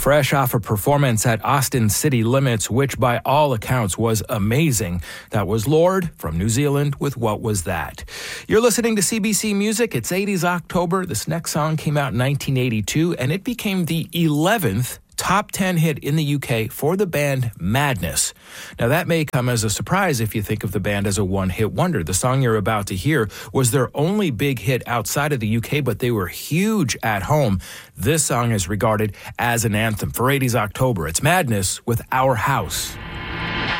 fresh off a performance at Austin City Limits, which by all accounts was amazing. That was Lorde from New Zealand with What Was That? You're listening to CBC Music. It's 80s October. This next song came out in 1982, and it became the 11th top 10 hit in the UK for the band Madness. Now, that may come as a surprise if you think of the band as a one-hit wonder. The song you're about to hear was their only big hit outside of the UK, but they were huge at home. This song is regarded as an anthem for 80s October. It's Madness with Our House.